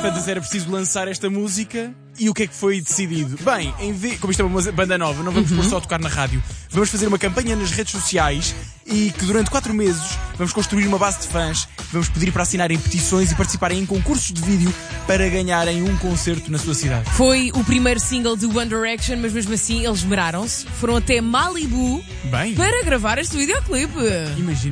tantas era preciso lançar esta música. E o que é que foi decidido? Bem, como isto é uma banda nova, não vamos pôr só a tocar na rádio. Vamos fazer uma campanha nas redes sociais e que durante 4 meses vamos construir uma base de fãs. Vamos pedir para assinarem petições e participarem em concursos de vídeo para ganharem um concerto na sua cidade. Foi o primeiro single do One Direction, mas mesmo assim eles esmeraram-se. Foram até Malibu para gravar este videoclipe. Imagina.